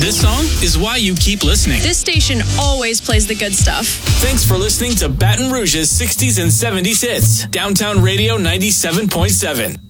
This song is why you keep listening. This station always plays the good stuff. Thanks for listening to Baton Rouge's 60s and 70s hits. Downtown Radio 97.7.